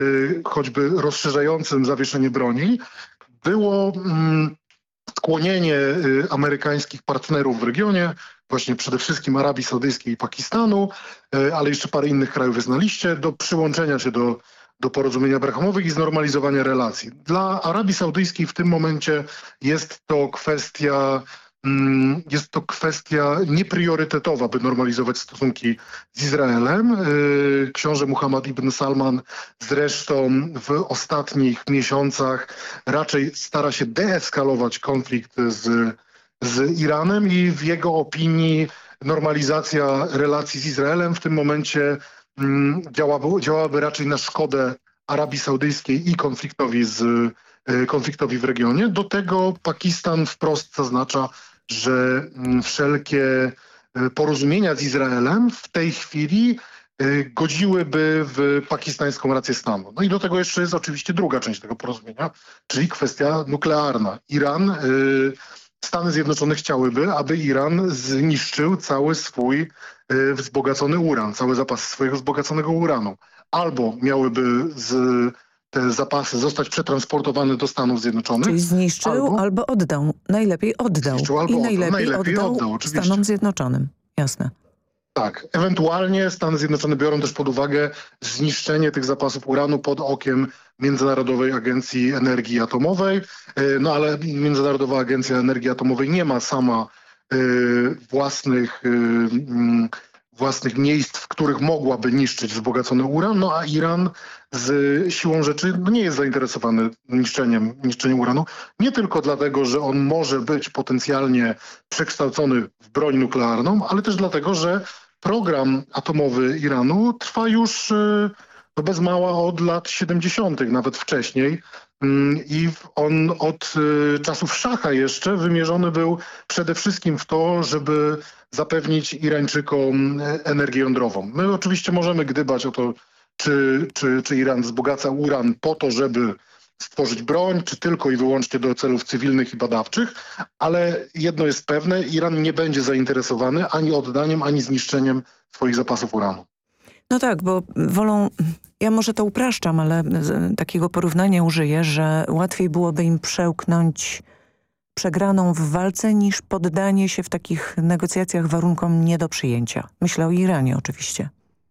choćby rozszerzającym zawieszenie broni, było skłonienie amerykańskich partnerów w regionie, właśnie przede wszystkim Arabii Saudyjskiej i Pakistanu, ale jeszcze parę innych krajów jest na liście, do przyłączenia się do porozumień abrahamowych i znormalizowania relacji. Dla Arabii Saudyjskiej w tym momencie jest to kwestia niepriorytetowa, by normalizować stosunki z Izraelem. Książę Muhammad ibn Salman zresztą w ostatnich miesiącach raczej stara się deeskalować konflikt z Iranem i w jego opinii normalizacja relacji z Izraelem w tym momencie działałaby raczej na szkodę Arabii Saudyjskiej i konfliktowi w regionie. Do tego Pakistan wprost zaznacza, że wszelkie porozumienia z Izraelem w tej chwili godziłyby w pakistańską rację stanu. No i do tego jeszcze jest oczywiście druga część tego porozumienia, czyli kwestia nuklearna. Stany Zjednoczone chciałyby, aby Iran zniszczył cały swój wzbogacony uran, cały zapas swojego wzbogaconego uranu. Albo miałyby te zapasy zostać przetransportowane do Stanów Zjednoczonych. Czyli zniszczył albo oddał. Najlepiej oddał. Najlepiej oddał Stanom Zjednoczonym. Jasne. Tak, ewentualnie Stany Zjednoczone biorą też pod uwagę zniszczenie tych zapasów uranu pod okiem Międzynarodowej Agencji Energii Atomowej, no ale Międzynarodowa Agencja Energii Atomowej nie ma sama własnych miejsc, w których mogłaby niszczyć wzbogacony uran, no a Iran z siłą rzeczy nie jest zainteresowany niszczeniem uranu. Nie tylko dlatego, że on może być potencjalnie przekształcony w broń nuklearną, ale też dlatego, że program atomowy Iranu trwa już bez mała od lat 70., nawet wcześniej. I on od czasów szacha jeszcze wymierzony był przede wszystkim w to, żeby zapewnić Irańczykom energię jądrową. My oczywiście możemy gdybać o to, czy Iran wzbogaca uran po to, żeby stworzyć broń, czy tylko i wyłącznie do celów cywilnych i badawczych, ale jedno jest pewne, Iran nie będzie zainteresowany ani oddaniem, ani zniszczeniem swoich zapasów uranu. No tak, bo ja może to upraszczam, ale takiego porównania użyję, że łatwiej byłoby im przełknąć przegraną w walce niż poddanie się w takich negocjacjach warunkom nie do przyjęcia. Myślę o Iranie oczywiście.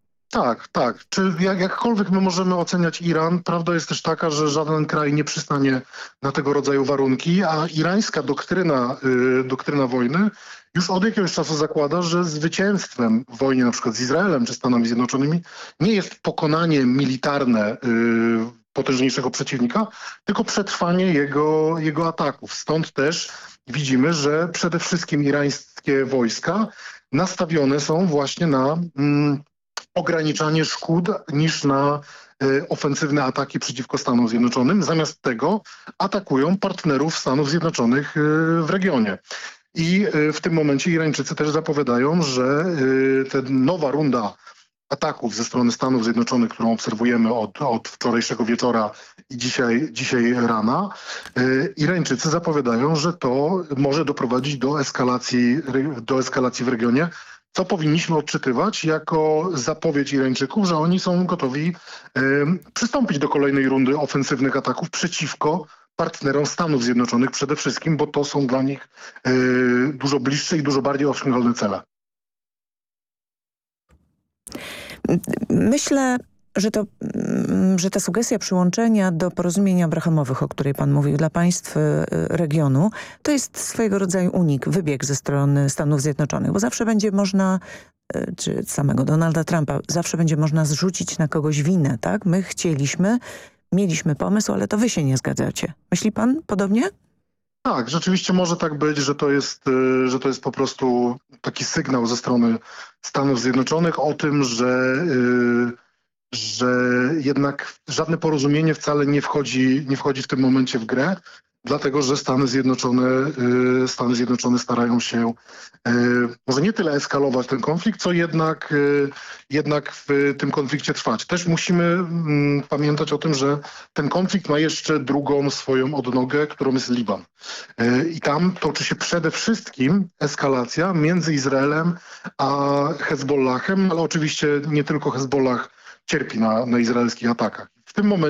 Tak. Czy jakkolwiek my możemy oceniać Iran, prawda jest też taka, że żaden kraj nie przystanie na tego rodzaju warunki, a irańska doktryna wojny już od jakiegoś czasu zakłada, że zwycięstwem w wojnie na przykład z Izraelem czy Stanami Zjednoczonymi nie jest pokonanie militarne potężniejszego przeciwnika, tylko przetrwanie jego ataków. Stąd też widzimy, że przede wszystkim irańskie wojska nastawione są właśnie na ograniczanie szkód niż na ofensywne ataki przeciwko Stanom Zjednoczonym. Zamiast tego atakują partnerów Stanów Zjednoczonych w regionie. I w tym momencie Irańczycy też zapowiadają, że ta nowa runda ataków ze strony Stanów Zjednoczonych, którą obserwujemy od wczorajszego wieczora i dzisiaj rana, Irańczycy zapowiadają, że to może doprowadzić do eskalacji w regionie, co powinniśmy odczytywać jako zapowiedź Irańczyków, że oni są gotowi przystąpić do kolejnej rundy ofensywnych ataków przeciwko partnerom Stanów Zjednoczonych przede wszystkim, bo to są dla nich dużo bliższe i dużo bardziej osiągalne cele. Myślę, że ta sugestia przyłączenia do porozumień abrahamowych, o której pan mówił, dla państw regionu, to jest swojego rodzaju unik, wybieg ze strony Stanów Zjednoczonych, bo zawsze będzie można, czy samego Donalda Trumpa, zawsze będzie można zrzucić na kogoś winę, tak? My mieliśmy pomysł, ale to wy się nie zgadzacie. Myśli pan podobnie? Tak, rzeczywiście może tak być, że to jest po prostu taki sygnał ze strony Stanów Zjednoczonych o tym, że jednak żadne porozumienie wcale nie wchodzi w tym momencie w grę, dlatego że Stany Zjednoczone starają się może nie tyle eskalować ten konflikt, co jednak w tym konflikcie trwać. Też musimy pamiętać o tym, że ten konflikt ma jeszcze drugą swoją odnogę, którą jest Liban. I tam toczy się przede wszystkim eskalacja między Izraelem a Hezbollahem, ale oczywiście nie tylko Hezbollah cierpi na izraelskich atakach. w tym momencie